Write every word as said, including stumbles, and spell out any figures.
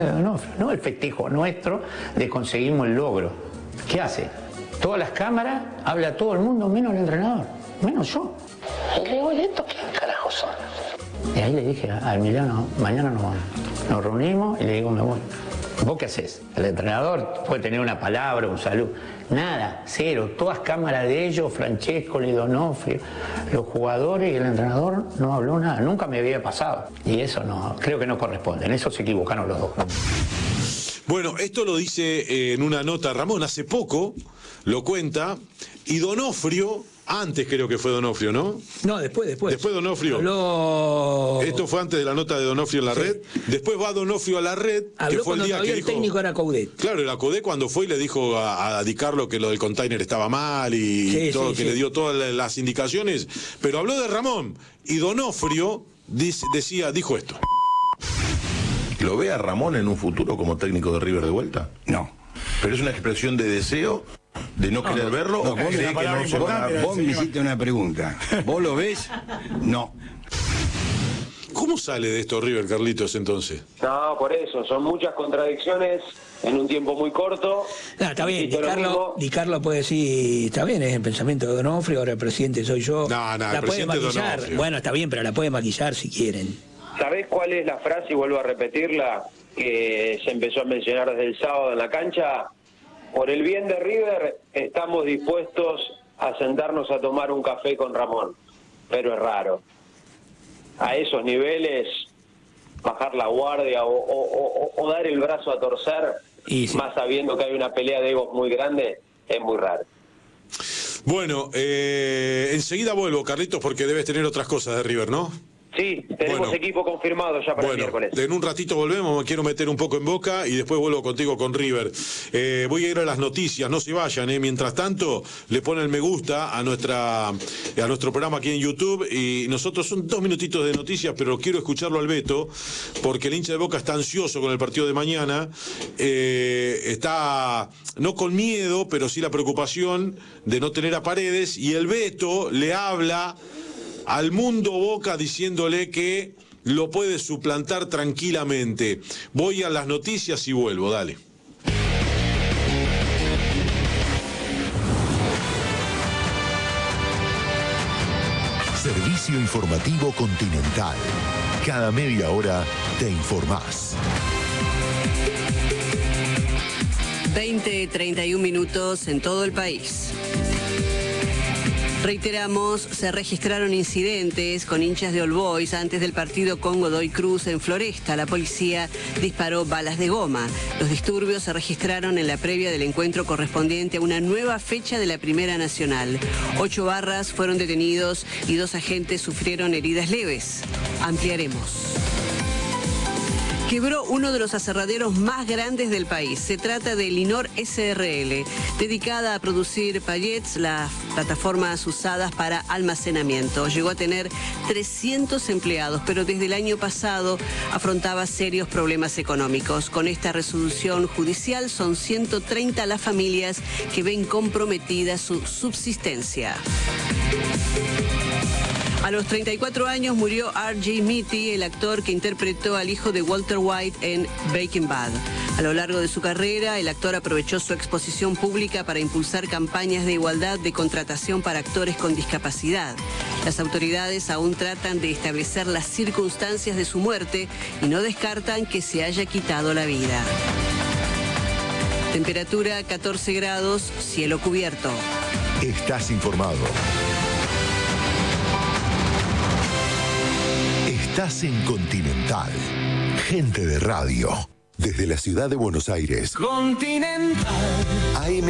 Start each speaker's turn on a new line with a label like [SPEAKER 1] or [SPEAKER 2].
[SPEAKER 1] Donofrio, no el festejo nuestro de conseguimos el logro. ¿Qué hace? Todas las cámaras, habla todo el mundo, menos el entrenador, menos yo. Y le digo, ¿y estos quién carajo son? Y ahí le dije a Emiliano, mañana nos, nos reunimos y le digo, me voy. ¿Vos qué haces? El entrenador puede tener una palabra, un saludo. Nada, cero. Todas cámaras de ellos, Francesco, Donofrio, los jugadores y el entrenador no habló nada. Nunca me había pasado. Y eso no, creo que no corresponde. En eso se equivocaron los dos.
[SPEAKER 2] Bueno, esto lo dice eh, en una nota Ramón hace poco, lo cuenta, y Donofrio, antes creo que fue Donofrio, ¿no?
[SPEAKER 3] No, después, después.
[SPEAKER 2] Después Donofrio.
[SPEAKER 3] Habló...
[SPEAKER 2] Esto fue antes de la nota de Donofrio en la sí. red. Después va Donofrio a la red.
[SPEAKER 3] Habló
[SPEAKER 2] que fue
[SPEAKER 3] cuando
[SPEAKER 2] el día
[SPEAKER 3] todavía
[SPEAKER 2] que
[SPEAKER 3] el
[SPEAKER 2] dijo,
[SPEAKER 3] técnico era Coudet.
[SPEAKER 2] Claro, era Coudet cuando fue y le dijo a, a Di Carlo que lo del container estaba mal y
[SPEAKER 3] sí,
[SPEAKER 2] todo,
[SPEAKER 3] sí,
[SPEAKER 2] que
[SPEAKER 3] sí.
[SPEAKER 2] le dio todas las indicaciones. Pero habló de Ramón y Donofrio dice, decía, dijo esto.
[SPEAKER 4] ¿Lo ve a Ramón en un futuro como técnico de River de vuelta?
[SPEAKER 5] No.
[SPEAKER 4] ¿Pero es una expresión de deseo, de no, no querer
[SPEAKER 5] no,
[SPEAKER 4] verlo?
[SPEAKER 5] No,
[SPEAKER 4] ¿O
[SPEAKER 5] vos,
[SPEAKER 4] cree
[SPEAKER 5] me,
[SPEAKER 4] que no se
[SPEAKER 5] vos,
[SPEAKER 4] va a...
[SPEAKER 5] vos me hiciste una pregunta. ¿Vos lo ves? No.
[SPEAKER 2] ¿Cómo sale de esto River, Carlitos, entonces?
[SPEAKER 6] No, por eso, son muchas contradicciones en un tiempo muy corto.
[SPEAKER 3] No, está bien, Di Carlo, Di Carlo puede decir, está bien, es el pensamiento de Donofrio, ahora el presidente soy yo.
[SPEAKER 2] No, no,
[SPEAKER 3] la
[SPEAKER 2] el
[SPEAKER 3] puede maquillar.
[SPEAKER 2] Donofrio.
[SPEAKER 3] Bueno, está bien, pero la puede maquillar si quieren.
[SPEAKER 6] ¿Sabés cuál es la frase, y vuelvo a repetirla, que se empezó a mencionar desde el sábado en la cancha? Por el bien de River, estamos dispuestos a sentarnos a tomar un café con Ramón, pero es raro. A esos niveles, bajar la guardia o, o, o, o dar el brazo a torcer,
[SPEAKER 3] y sí.
[SPEAKER 6] más sabiendo que hay una pelea de egos muy grande, es muy raro.
[SPEAKER 2] Bueno, eh, enseguida vuelvo, Carlitos, porque debes tener otras cosas de River, ¿no?
[SPEAKER 6] Sí, tenemos
[SPEAKER 2] bueno,
[SPEAKER 6] equipo confirmado ya para
[SPEAKER 2] bueno,
[SPEAKER 6] el miércoles.
[SPEAKER 2] En un ratito volvemos, me quiero meter un poco en Boca y después vuelvo contigo con River. Eh, voy a ir a las noticias, no se vayan, eh. Mientras tanto, le ponen me gusta a nuestra a nuestro programa aquí en YouTube y nosotros son dos minutitos de noticias, pero quiero escucharlo al Beto, porque el hincha de Boca está ansioso con el partido de mañana, eh, está no con miedo, pero sí la preocupación de no tener a Paredes, y el Beto le habla al mundo Boca diciéndole que lo puede suplantar tranquilamente. Voy a las noticias y vuelvo, dale.
[SPEAKER 7] Servicio informativo Continental. Cada media hora te informás.
[SPEAKER 8] veinte, treinta y un minutos en todo el país. Reiteramos, se registraron incidentes con hinchas de All Boys antes del partido con Godoy Cruz en Floresta. La policía disparó balas de goma. Los disturbios se registraron en la previa del encuentro correspondiente a una nueva fecha de la Primera Nacional. Ocho barras fueron detenidos y dos agentes sufrieron heridas leves. Ampliaremos. Quebró uno de los aserraderos más grandes del país. Se trata de Linor S R L, dedicada a producir pallets, las plataformas usadas para almacenamiento. Llegó a tener trescientos empleados, pero desde el año pasado afrontaba serios problemas económicos. Con esta resolución judicial son ciento treinta las familias que ven comprometida su subsistencia. A los treinta y cuatro años murió R J Mitty, el actor que interpretó al hijo de Walter White en Breaking Bad. A lo largo de su carrera, el actor aprovechó su exposición pública para impulsar campañas de igualdad de contratación para actores con discapacidad. Las autoridades aún tratan de establecer las circunstancias de su muerte y no descartan que se haya quitado la vida. Temperatura catorce grados, cielo cubierto.
[SPEAKER 7] Estás informado. Estás en Continental. Gente de radio. Desde la ciudad de Buenos Aires.
[SPEAKER 9] Continental.
[SPEAKER 7] A M